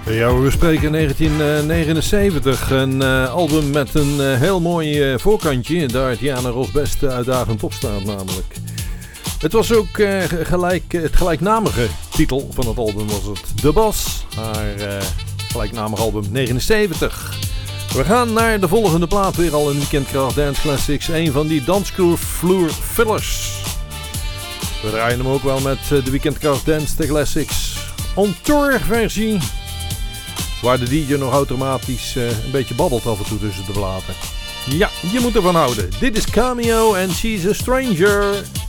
Ja, we spreken 1979. Een album met een heel mooi voorkantje. Daar Diana Ross best uitdagend op staat namelijk. Het was ook het gelijknamige titel van het album was het The Boss. Haar gelijknamig album 79. We gaan naar de volgende plaat. Weer al een Weekendkracht Dance Classics. Een van die dansvloer fillers. We draaien hem ook wel met de Weekendkracht Dance Classics on tour versie. Waar de DJ nog automatisch een beetje babbelt af en toe tussen de platen. Ja, je moet ervan houden. Dit is Cameo en She's a Stranger.